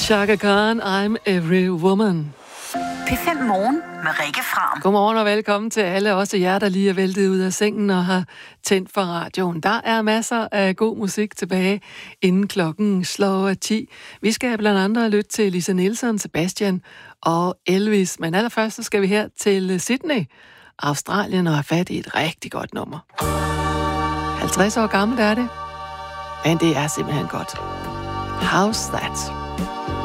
Chaka Khan, I'm Every Woman. P5 Morgen med Rikke Fram. Godmorgen og velkommen til alle, også jer, der lige er væltet ud af sengen og har tændt for radioen. Der er masser af god musik tilbage, inden klokken slår 10. Vi skal blandt andet lytte til Lisa Nielsen, Sebastian og Elvis. Men allerførst så skal vi her til Sydney, Australien, og have fat i et rigtig godt nummer. 50 år gammelt er det, men det er simpelthen godt. How's that?